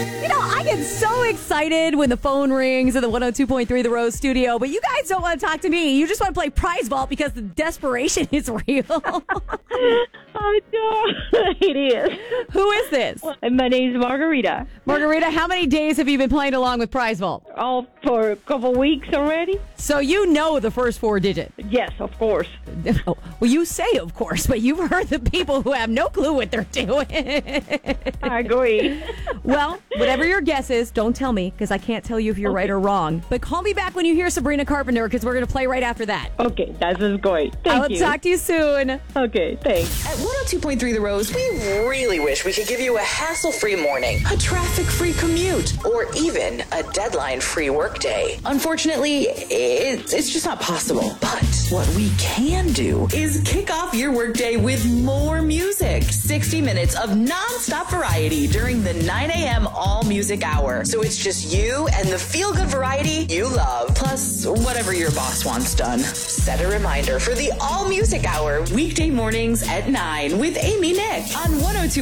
I get so excited when the phone rings in the 102.3 The Rose studio, but you guys don't want to talk to me. You just want to play Prize Vault because the desperation is real. Oh, no, it is. Who is this? My name is Margarita. Margarita, how many days have you been playing along with Prize Vault? All for a couple weeks already. So you know the first four digits. Yes, of course. Oh, well, you say of course, but you've heard the people who have no clue what they're doing. I agree. Well, whatever your guess is, don't tell me because I can't tell you if you're right or wrong. But call me back when you hear Sabrina Carpenter because we're going to play right after that. Okay, that is great. I'll Thank you. talk to you soon. Okay, thanks. At 102.3 The Rose, we really wish we could give you a hassle-free morning, a traffic-free commute, or even a deadline-free workday. Unfortunately, it's just not possible. But what we can do is kick off your workday with more music. 60 minutes of non-stop variety during the 9 a.m. all-music hour. So it's just you and the feel-good variety you love, plus whatever your boss wants done. Set a reminder for the all-music hour, weekday mornings at 9 with Amy Nick on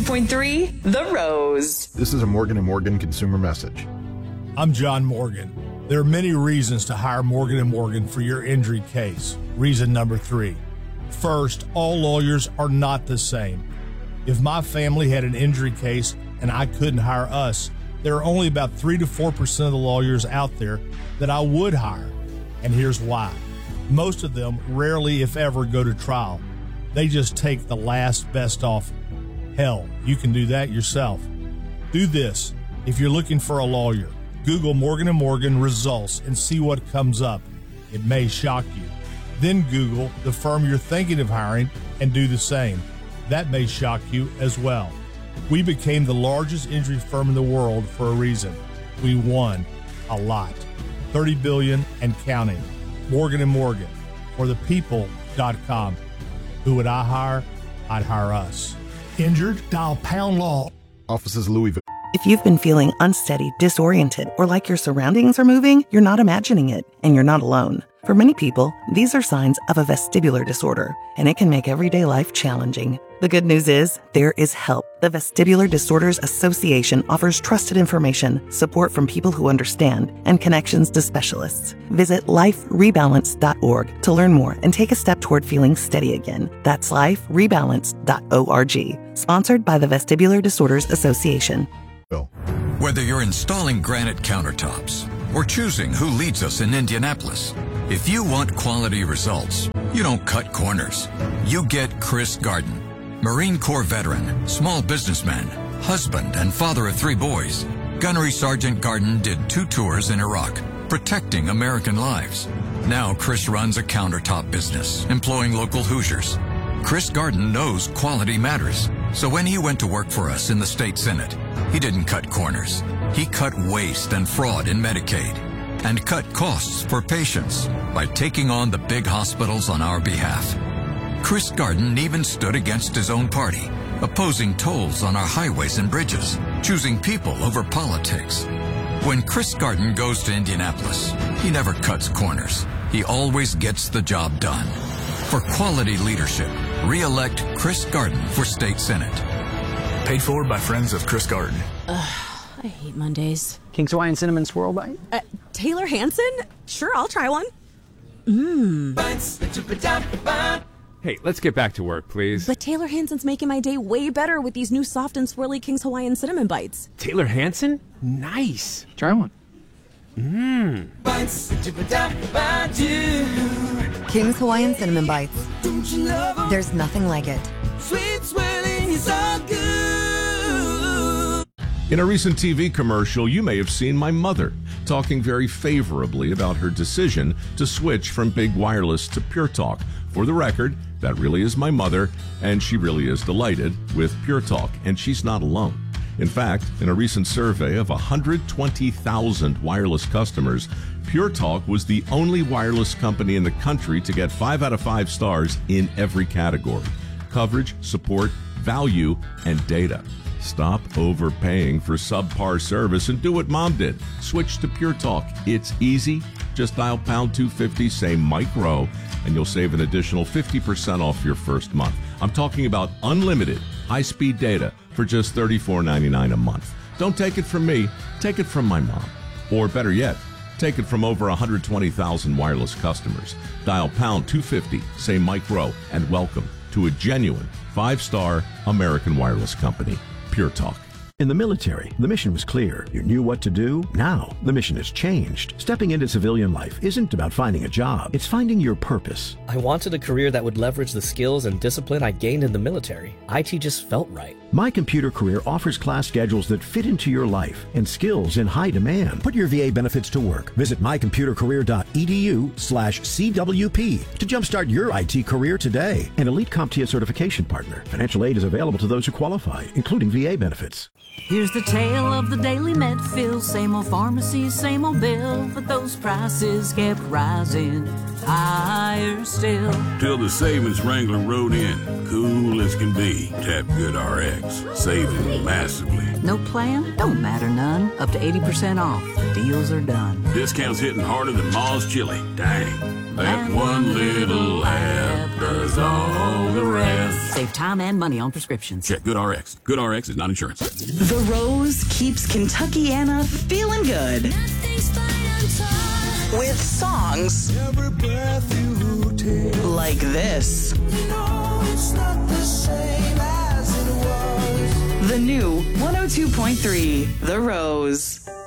102.3 The Rose. This is a Morgan & Morgan consumer message. I'm John Morgan. There are many reasons to hire Morgan & Morgan for your injury case. Reason number 3. First, all lawyers are not the same. If my family had an injury case and I couldn't hire us, there are only about 3 to 4% of the lawyers out there that I would hire. And here's why. Most of them rarely, if ever, go to trial. They just take the last best offer. Hell, you can do that yourself. Do this. If you're looking for a lawyer, Google Morgan & Morgan results and see what comes up. It may shock you. Then Google the firm you're thinking of hiring and do the same. That may shock you as well. We became the largest injury firm in the world for a reason. We won a lot. $30 billion and counting. Morgan & Morgan, or thepeople.com. Who would I hire? I'd hire us. Injured? Dial pound law. Offices Louisville. If you've been feeling unsteady, disoriented, or like your surroundings are moving, you're not imagining it, and you're not alone. For many people, these are signs of a vestibular disorder, and it can make everyday life challenging. The good news is, there is help. The Vestibular Disorders Association offers trusted information, support from people who understand, and connections to specialists. Visit liferebalance.org to learn more and take a step toward feeling steady again. That's liferebalance.org. Sponsored by the Vestibular Disorders Association. Whether you're installing granite countertops or choosing who leads us in Indianapolis, if you want quality results, you don't cut corners. You get Chris Garden, Marine Corps veteran, small businessman, husband and father of 3 boys. Gunnery Sergeant Garden did 2 tours in Iraq, protecting American lives. Now Chris runs a countertop business, employing local Hoosiers. Chris Garden knows quality matters, so when he went to work for us in the state Senate, he didn't cut corners. He cut waste and fraud in Medicaid and cut costs for patients by taking on the big hospitals on our behalf. Chris Garden even stood against his own party, opposing tolls on our highways and bridges, choosing people over politics. When Chris Garden goes to Indianapolis, he never cuts corners. He always gets the job done. For quality leadership, re-elect Chris Garden for State Senate. Paid for by friends of Chris Garden. I hate Mondays. King's Hawaiian Cinnamon Swirl Bite? Taylor Hanson? Sure, I'll try one. Hey, let's get back to work, please. But Taylor Hanson's making my day way better with these new soft and swirly King's Hawaiian Cinnamon Bites. Taylor Hanson? Nice. Try one. King's Hawaiian Cinnamon Bites. There's nothing like it. In a recent TV commercial, you may have seen my mother talking very favorably about her decision to switch from Big Wireless to Pure Talk. For the record, that really is my mother, and she really is delighted with Pure Talk, and she's not alone. In fact, in a recent survey of 120,000 wireless customers, Pure Talk was the only wireless company in the country to get 5 out of 5 stars in every category: coverage, support, value, and data. Stop overpaying for subpar service and do what Mom did. Switch to Pure Talk. It's easy. Just dial pound 250, say Mike Rowe, and you'll save an additional 50% off your first month. I'm talking about unlimited high-speed data for just $34.99 a month. Don't take it from me, take it from my mom. Or better yet, take it from over 120,000 wireless customers. Dial pound 250, say Mike Rowe, and welcome to a genuine 5-star American wireless company. Pure Talk. In the military, the mission was clear. You knew what to do. Now, the mission has changed. Stepping into civilian life isn't about finding a job. It's finding your purpose. I wanted a career that would leverage the skills and discipline I gained in the military. IT just felt right. My Computer Career offers class schedules that fit into your life and skills in high demand. Put your VA benefits to work. Visit mycomputercareer.edu/CWP to jumpstart your IT career today. An elite CompTIA certification partner. Financial aid is available to those who qualify, including VA benefits. Here's the tale of the daily Medfill. Same old pharmacy, same old bill, but those prices kept rising higher still. Till the savings Wrangler rode in, cool as can be. Tap GoodRx, saving massively. No plan? Don't matter none. Up to 80% off. The deals are done. Discounts hitting harder than Ma's chili. Dang. That one little app does all the rest. Save time and money on prescriptions. Check GoodRx. GoodRx is not insurance. The Rose keeps Kentuckiana feeling good. With songs like this. The new 102.3 The Rose.